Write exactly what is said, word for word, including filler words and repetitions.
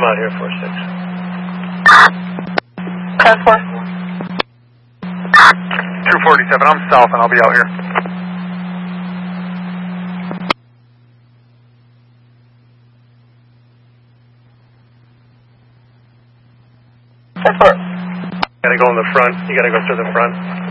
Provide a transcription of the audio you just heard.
I'm out here, four six. Transport. two forty-seven, I'm south and I'll be out here. Transport. Gotta go in the front. You gotta go through the front.